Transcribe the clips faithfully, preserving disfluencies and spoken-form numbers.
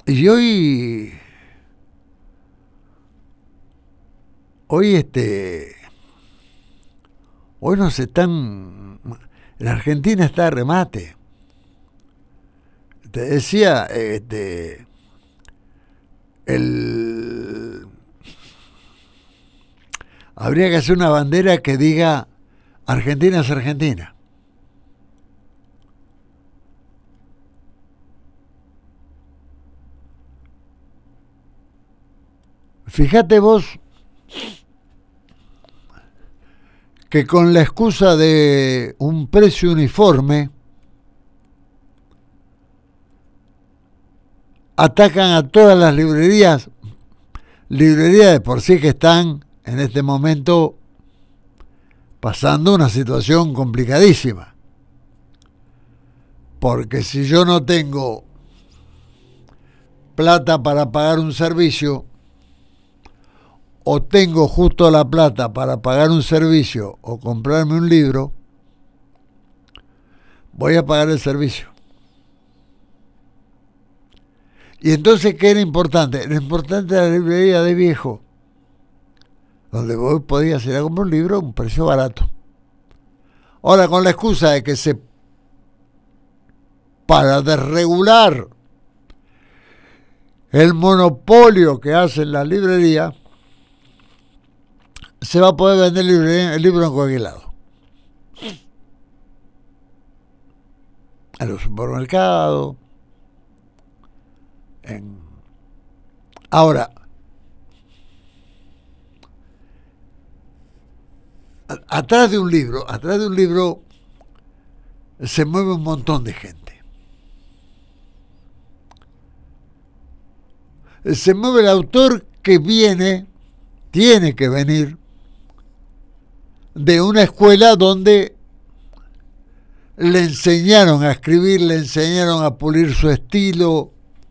Y hoy, hoy este, hoy nos están, la Argentina está a remate. Te decía, este, el, habría que hacer una bandera que diga Argentina es Argentina. Fíjate vos que con la excusa de un precio uniforme atacan a todas las librerías, librerías de por sí que están en este momento pasando una situación complicadísima. Porque si yo no tengo plata para pagar un servicio, o tengo justo la plata para pagar un servicio o comprarme un libro, voy a pagar el servicio. Y entonces, ¿qué era importante? Era importante la librería de viejo, donde vos podías ir a comprar un libro a un precio barato. Ahora, con la excusa de que se, para desregular el monopolio que hace la librería, se va a poder vender el libro en cualquier lado. En los supermercados. En... Ahora, atrás de un libro, atrás de un libro se mueve un montón de gente. Se mueve el autor que viene, tiene que venir de una escuela donde le enseñaron a escribir, le enseñaron a pulir su estilo,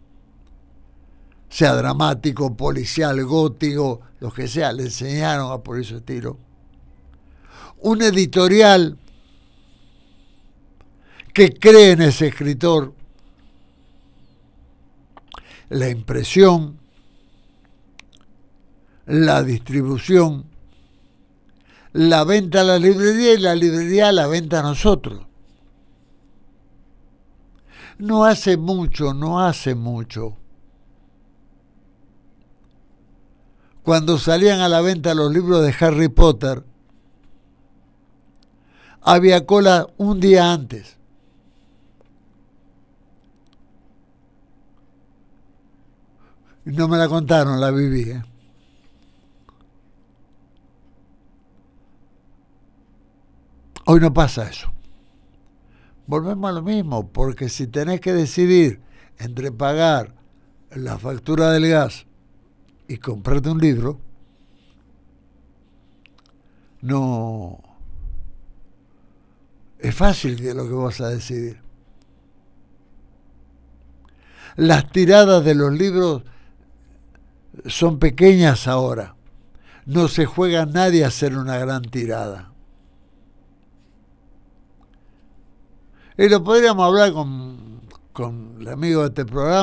sea dramático, policial, gótico, lo que sea, le enseñaron a pulir su estilo. Un editorial que cree en ese escritor, la impresión, la distribución, la venta a la librería y la librería la venta a nosotros. No hace mucho, no hace mucho. Cuando salían a la venta los libros de Harry Potter, había cola un día antes. No me la contaron, la viví, ¿eh? Hoy no pasa eso. Volvemos a lo mismo, porque si tenés que decidir entre pagar la factura del gas y comprarte un libro, no es fácil que lo que vas a decidir. Las tiradas de los libros son pequeñas ahora. No se juega nadie a hacer una gran tirada. Y lo podríamos hablar con, con el amigo de este programa.